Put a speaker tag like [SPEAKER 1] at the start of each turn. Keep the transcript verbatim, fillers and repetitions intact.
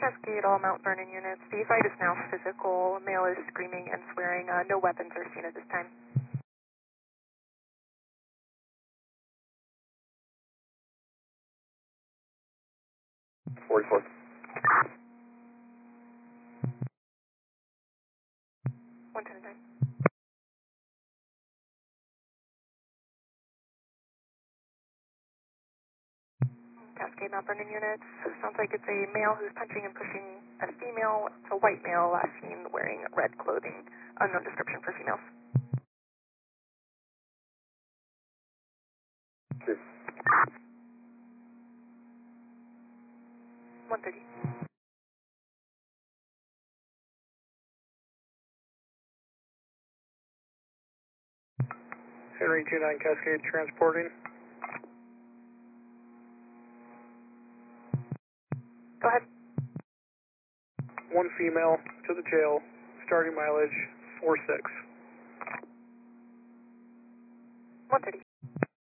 [SPEAKER 1] Cascade, all Mount Vernon units. The fight is now physical. Male is screaming and swearing. Uh, no weapons are seen at this time.
[SPEAKER 2] forty-four.
[SPEAKER 1] one ten nine. Cascade, Mount Vernon units. Sounds like it's a male who's punching and pushing a female. It's a white male, last seen wearing red clothing. Unknown description for females.
[SPEAKER 2] Two.
[SPEAKER 1] one thirty.
[SPEAKER 3] Henry two nine Cascade transporting.
[SPEAKER 1] Go ahead.
[SPEAKER 3] One female to the jail, starting mileage four six.
[SPEAKER 1] one thirty.